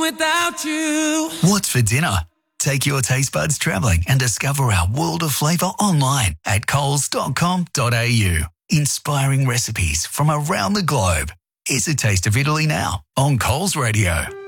without you. What's for dinner? Take your taste buds travelling and discover our world of flavour online at coles.com.au. Inspiring recipes from around the globe. It's a taste of Italy now on Coles Radio.